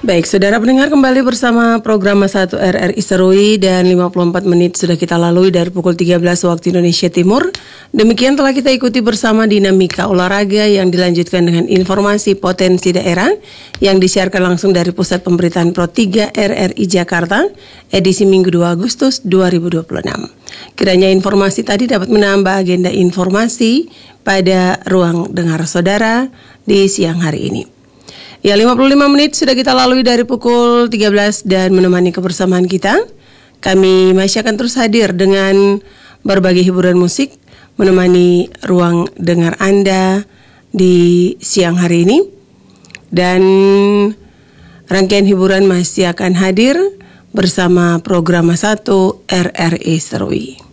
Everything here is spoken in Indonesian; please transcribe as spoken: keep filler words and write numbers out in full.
Baik, saudara pendengar, kembali bersama program satu R R I Serui dan lima puluh empat menit sudah kita lalui dari pukul tiga belas waktu Indonesia Timur. Demikian telah kita ikuti bersama dinamika olahraga yang dilanjutkan dengan informasi potensi daerah yang disiarkan langsung dari Pusat Pemberitaan Pro tiga R R I Jakarta edisi Minggu dua Agustus dua ribu dua puluh enam. Kiranya informasi tadi dapat menambah agenda informasi pada ruang dengar saudara di siang hari ini. Ya, lima puluh lima menit sudah kita lalui dari pukul tiga belas dan menemani kebersamaan kita. Kami masih akan terus hadir dengan berbagai hiburan musik menemani ruang dengar Anda di siang hari ini. Dan rangkaian hiburan masih akan hadir bersama program satu R R I Serui.